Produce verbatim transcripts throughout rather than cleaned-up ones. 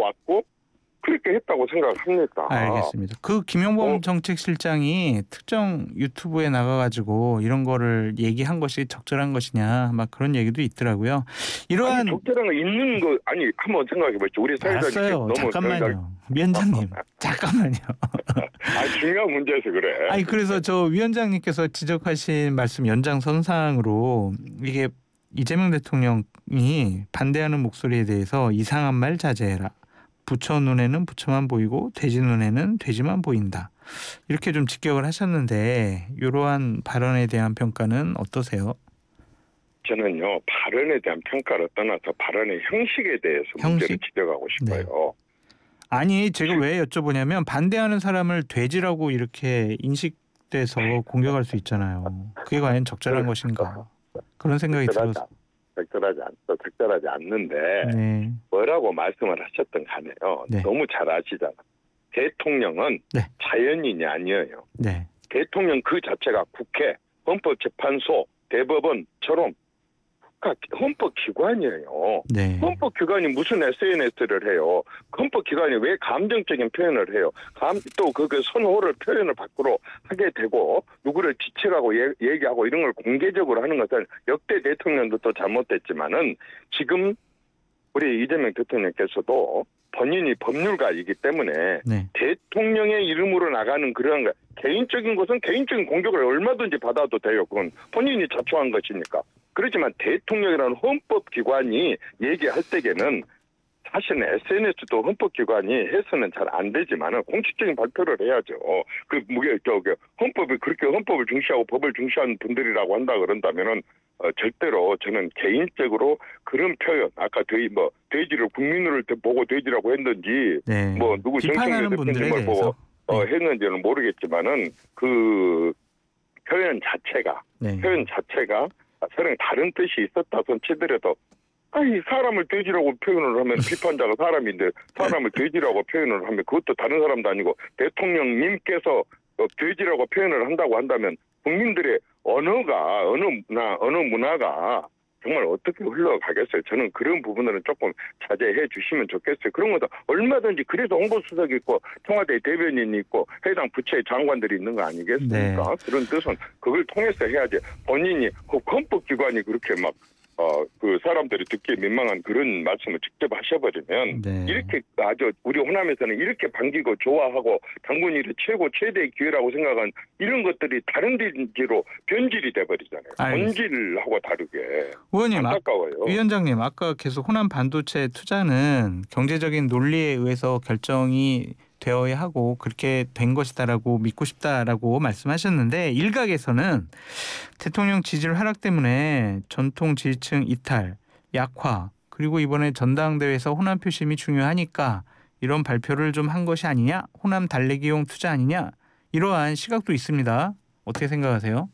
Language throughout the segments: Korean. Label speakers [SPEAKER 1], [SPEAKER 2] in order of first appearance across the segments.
[SPEAKER 1] 왔고 그렇게 했다고 생각합니다.
[SPEAKER 2] 알겠습니다. 그 김용범
[SPEAKER 1] 어.
[SPEAKER 2] 정책실장이 특정 유튜브에 나가가지고 이런 거를 얘기한 것이 적절한 것이냐 막 그런 얘기도 있더라고요. 이러한
[SPEAKER 1] 아니, 적절한 거 있는 거 아니 한번 생각해보죠. 우리 사회자님
[SPEAKER 2] 알았어요.
[SPEAKER 1] 너무
[SPEAKER 2] 잠깐만요. 위원장님 잠깐만요.
[SPEAKER 1] 아 중요한 문제에서 그래.
[SPEAKER 2] 아니 그래서 저 위원장님께서 지적하신 말씀 연장선상으로 이게 이재명 대통령이 반대하는 목소리에 대해서 이상한 말 자제해라. 부처 눈에는 부처만 보이고 돼지 눈에는 돼지만 보인다. 이렇게 좀 직격을 하셨는데 이러한 발언에 대한 평가는 어떠세요?
[SPEAKER 1] 저는요 발언에 대한 평가를 떠나서 발언의 형식에 대해서
[SPEAKER 2] 형식?
[SPEAKER 1] 문제를 지적하고 싶어요.
[SPEAKER 2] 아니 제가 왜 여쭤보냐면 반대하는 사람을 돼지라고 이렇게 인식돼서 공격할 수 있잖아요. 그게 과연 적절한 것인가 그런 생각이
[SPEAKER 1] 적절하지,
[SPEAKER 2] 들어서.
[SPEAKER 1] 적절하지 않, 적절하지 않는데
[SPEAKER 2] 네.
[SPEAKER 1] 뭐라고 말씀을 하셨던 간에요.
[SPEAKER 2] 네.
[SPEAKER 1] 너무 잘 아시잖아. 대통령은
[SPEAKER 2] 네.
[SPEAKER 1] 자연인이 아니에요.
[SPEAKER 2] 네.
[SPEAKER 1] 대통령 그 자체가 국회, 헌법재판소, 대법원처럼 국가 헌법기관이에요.
[SPEAKER 2] 네.
[SPEAKER 1] 헌법기관이 무슨 에스엔에스를 해요. 헌법기관이 왜 감정적인 표현을 해요. 또 그 그 선호를 표현을 밖으로 하게 되고 누구를 지칭하고 예, 얘기하고 이런 걸 공개적으로 하는 것은 역대 대통령도 또 잘못됐지만은 지금 우리 이재명 대통령께서도 본인이 법률가이기 때문에
[SPEAKER 2] 네.
[SPEAKER 1] 대통령의 이름으로 나가는 그런 거, 개인적인 것은 개인적인 공격을 얼마든지 받아도 돼요. 그건 본인이 자초한 것이니까. 그렇지만 대통령이라는 헌법기관이 얘기할 때에는 사실은 에스엔에스도 헌법기관이 해서는 잘 안 되지만은 공식적인 발표를 해야죠. 그 무게 저기 헌법이 그렇게 헌법을 중시하고 법을 중시하는 분들이라고 한다 그런다면은 어, 절대로 저는 개인적으로 그런 표현 아까 돼지 뭐 돼지를 국민을 보고 돼지라고 했는지
[SPEAKER 2] 네.
[SPEAKER 1] 뭐 누구
[SPEAKER 2] 비판하는
[SPEAKER 1] 정청래
[SPEAKER 2] 분들에
[SPEAKER 1] 대표님을 보고
[SPEAKER 2] 대해서
[SPEAKER 1] 어,
[SPEAKER 2] 네.
[SPEAKER 1] 했는지는 모르겠지만은 그 표현 자체가
[SPEAKER 2] 네.
[SPEAKER 1] 표현 자체가 서로 다른 뜻이 있었다 손 치더라도 아니 사람을 돼지라고 표현을 하면 비판자가 사람인데 사람을 돼지라고 표현을 하면 그것도 다른 사람도 아니고 대통령님께서 돼지라고 표현을 한다고 한다면 국민들의 언어가 어느 문화 어느 문화가 정말 어떻게 흘러가겠어요. 저는 그런 부분들은 조금 자제해 주시면 좋겠어요. 그런 것도 얼마든지 그래서 홍보수석이 있고 청와대 대변인이 있고 해당 부처의 장관들이 있는 거 아니겠습니까?
[SPEAKER 2] 네.
[SPEAKER 1] 그런 뜻은 그걸 통해서 해야지 본인이 헌법기관이 그렇게 막 어, 그 사람들이 듣기에 민망한 그런 말씀을 직접 하셔버리면
[SPEAKER 2] 네.
[SPEAKER 1] 이렇게 아주 우리 호남에서는 이렇게 반기고 좋아하고 당군일이 최고 최대의 기회라고 생각한 이런 것들이 다른 데로 변질이 돼버리잖아요. 본질하고 다르게.
[SPEAKER 2] 의원님,
[SPEAKER 1] 안타까워요.
[SPEAKER 2] 아, 위원장님 아까 계속 호남 반도체 투자는 경제적인 논리에 의해서 결정이 되어야 하고 그렇게 된 것이다라고 믿고 싶다라고 말씀하셨는데 일각에서는 대통령 지지율 하락 때문에 전통 지지층 이탈, 약화 그리고 이번에 전당대회에서 호남 표심이 중요하니까 이런 발표를 좀 한 것이 아니냐? 호남 달래기용 투자 아니냐? 이러한 시각도 있습니다. 어떻게 생각하세요?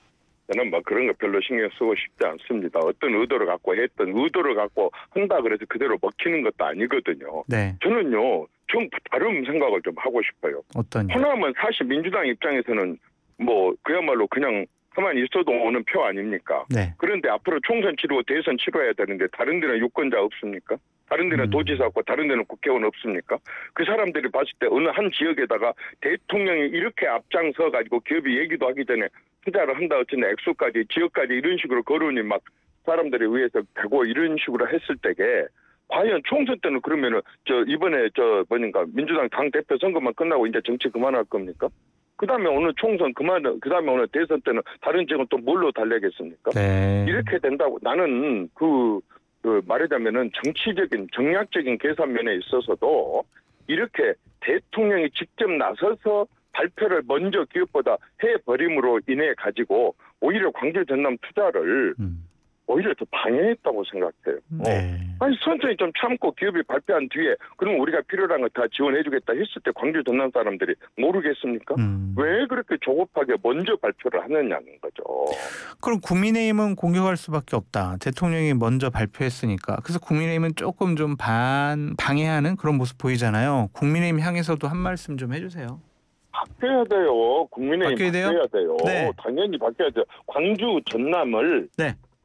[SPEAKER 1] 저는 뭐 그런 거 별로 신경 쓰고 싶지 않습니다. 어떤 의도를 갖고 했던 의도를 갖고 한다 그래서 그대로 먹히는 것도 아니거든요.
[SPEAKER 2] 네.
[SPEAKER 1] 저는요. 좀 다른 생각을 좀 하고 싶어요.
[SPEAKER 2] 어떤요?
[SPEAKER 1] 호남은 사실 민주당 입장에서는 뭐 그야말로 그냥 가만히 있어도 오는 표 아닙니까?
[SPEAKER 2] 네.
[SPEAKER 1] 그런데 앞으로 총선 치르고 대선 치러야 되는데 다른 데는 유권자 없습니까? 다른 데는
[SPEAKER 2] 음.
[SPEAKER 1] 도지사 없고 다른 데는 국회의원 없습니까? 그 사람들이 봤을 때 어느 한 지역에다가 대통령이 이렇게 앞장서 가지고 기업이 얘기도 하기 전에 투자를 한다 어쩌나 액수까지 지역까지 이런 식으로 거론이 막 사람들에 의해서 되고 이런 식으로 했을 때게 과연 총선 때는 그러면은 저 이번에 저 뭐니까 민주당 당 대표 선거만 끝나고 이제 정치 그만할 겁니까? 그다음에 오늘 총선 그만 그다음에 오늘 대선 때는 다른 지역은 또 뭘로 달래겠습니까?
[SPEAKER 2] 네.
[SPEAKER 1] 이렇게 된다고 나는 그, 그 말하자면은 정치적인 정략적인 계산 면에 있어서도 이렇게 대통령이 직접 나서서 발표를 먼저 기업보다 해버림으로 인해 가지고 오히려 광주 전남 투자를
[SPEAKER 2] 음.
[SPEAKER 1] 오히려 더 방해했다고 생각해요.
[SPEAKER 2] 네.
[SPEAKER 1] 어. 아니 천천히 좀 참고 기업이 발표한 뒤에 그럼 우리가 필요한 거 다 지원해주겠다 했을 때 광주 전남 사람들이 모르겠습니까?
[SPEAKER 2] 음.
[SPEAKER 1] 왜 그렇게 조급하게 먼저 발표를 하느냐는 거죠.
[SPEAKER 2] 그럼 국민의힘은 공격할 수밖에 없다. 대통령이 먼저 발표했으니까. 그래서 국민의힘은 조금 좀 반 방해하는 그런 모습 보이잖아요. 국민의힘 향해서도 한 말씀 좀 해주세요.
[SPEAKER 1] 바뀌어야 돼요. 국민의힘
[SPEAKER 2] 바뀌어야 돼요?
[SPEAKER 1] 바뀌어야 돼요.
[SPEAKER 2] 네.
[SPEAKER 1] 당연히 바뀌어야 돼요. 광주 전남을
[SPEAKER 2] 네.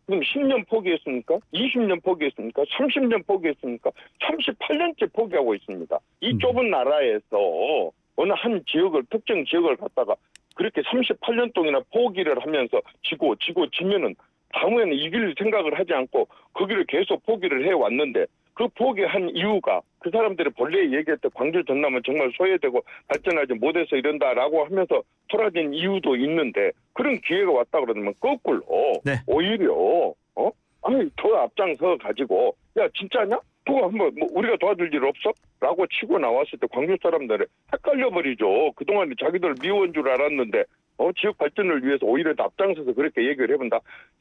[SPEAKER 1] 그럼 십 년 포기했습니까? 이십 년 포기했습니까? 삼십 년 포기했습니까? 삼십팔 년째 포기하고 있습니다. 이 좁은 나라에서 어느 한 지역을 특정 지역을 갖다가 그렇게 삼십팔 년 동안이나 포기를 하면서 지고 지고 지면은 다음에는 이길 생각을 하지 않고 거기를 계속 포기를 해왔는데 그 포기한 이유가 그 사람들이 본래 얘기했던 광주 전남은 정말 소외되고 발전하지 못해서 이런다라고 하면서 토라진 이유도 있는데 그런 기회가 왔다 그러면 거꾸로
[SPEAKER 2] 네.
[SPEAKER 1] 오히려 어 아니 더 앞장서 가지고 야 진짜냐? 그거 한번 뭐 우리가 도와줄 일 없어? 라고 치고 나왔을 때 광주 사람들은 헷갈려 버리죠. 그동안 자기들 미워한 줄 알았는데 어 지역 발전을 위해서 오히려 앞장서서 그렇게 얘기를 해본다.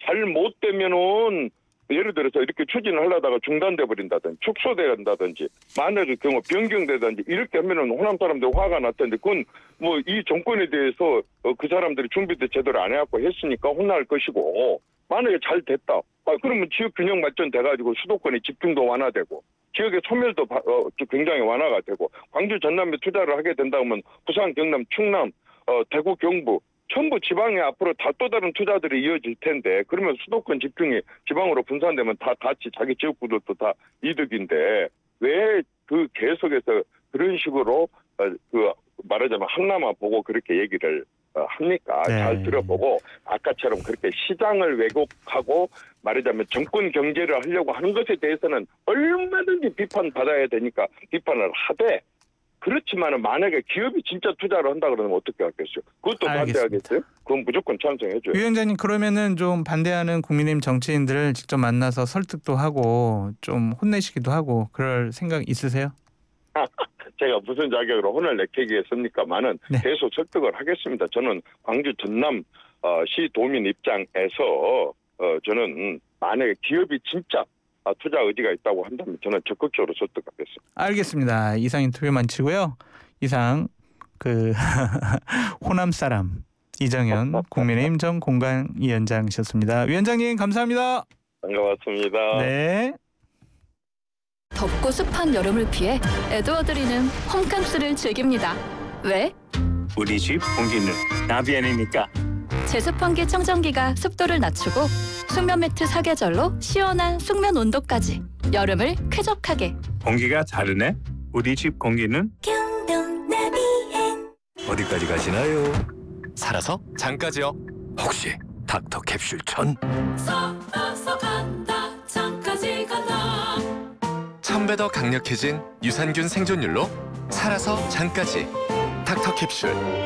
[SPEAKER 1] 잘못되면은 예를 들어서 이렇게 추진을 하려다가 중단돼 버린다든지 축소된다든지 만약의 경우 변경되든지 이렇게 하면은 호남 사람들 화가 났던데 그건 뭐 이 정권에 대해서 어, 그 사람들이 준비도 제대로 안 해갖고 했으니까 혼날 것이고 만약에 잘 됐다. 아, 그러면 지역 균형 발전 돼가지고 수도권의 집중도 완화되고 지역의 소멸도 바, 어, 굉장히 완화가 되고 광주 전남에 투자를 하게 된다면 부산, 경남, 충남, 어, 대구, 경부 전부 지방에 앞으로 다 또 다른 투자들이 이어질 텐데 그러면 수도권 집중이 지방으로 분산되면 다 같이 자기 지역구들도 다 이득인데 왜 그 계속해서 그런 식으로 어, 그 말하자면 하나만 보고 그렇게 얘기를 어, 합니까?
[SPEAKER 2] 네.
[SPEAKER 1] 잘 들어보고 아까처럼 그렇게 시장을 왜곡하고 말하자면 정권 경제를 하려고 하는 것에 대해서는 얼마든지 비판받아야 되니까 비판을 하되 그렇지만은 만약에 기업이 진짜 투자를 한다 그러면 어떻게 하겠어요? 그것도
[SPEAKER 2] 알겠습니다.
[SPEAKER 1] 반대하겠어요? 그건 무조건 찬성해줘요.
[SPEAKER 2] 위원장님 그러면은 좀 반대하는 국민의힘 정치인들을 직접 만나서 설득도 하고 좀 혼내시기도 하고 그럴 생각 있으세요?
[SPEAKER 1] 제가 무슨 자격으로 혼을 내키겠습니까만은
[SPEAKER 2] 네.
[SPEAKER 1] 계속 설득을 하겠습니다. 저는 광주 전남 어, 시 도민 입장에서 어, 저는 만약에 기업이 진짜 아, 투자 의지가 있다고 한다면 저는 적극적으로 설득하겠습니다.
[SPEAKER 2] 알겠습니다. 이상 인터뷰 마치고요. 이상 그 호남 사람 이정현 국민의힘 전 공관위원장이셨습니다. 위원장님 감사합니다.
[SPEAKER 1] 반갑습니다.
[SPEAKER 2] 네.
[SPEAKER 3] 덥고 습한 여름을 피해 에드워드리는 홈캉스를 즐깁니다. 왜?
[SPEAKER 4] 우리 집 공기는 나비엔이니까.
[SPEAKER 3] 제습환기 청정기가 습도를 낮추고 숙면 매트 사계절로 시원한 숙면 온도까지 여름을 쾌적하게.
[SPEAKER 4] 공기가 다르네. 우리 집 공기는
[SPEAKER 5] 경동 나비엔
[SPEAKER 6] 어디까지 가시나요?
[SPEAKER 7] 살아서 장까지요.
[SPEAKER 6] 혹시 닥터 캡슐 천?
[SPEAKER 5] 살아서 간다 잠까지 간다
[SPEAKER 7] 천 배 더 강력해진 유산균 생존율로 살아서 장까지 닥터 캡슐.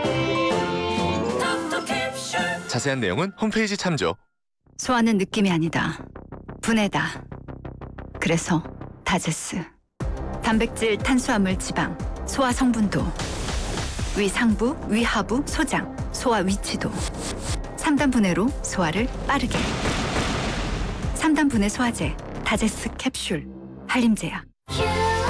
[SPEAKER 5] 닥터 캡슐
[SPEAKER 7] 자세한 내용은 홈페이지 참조.
[SPEAKER 8] 소화는 느낌이 아니다. 분해다. 그래서 다제스. 단백질, 탄수화물, 지방, 소화 성분도, 위 상부, 위 하부, 소장, 소화 위치도. 삼 단 분해로 소화를 빠르게. 삼 단 분해 소화제, 다제스 캡슐, 한림제약.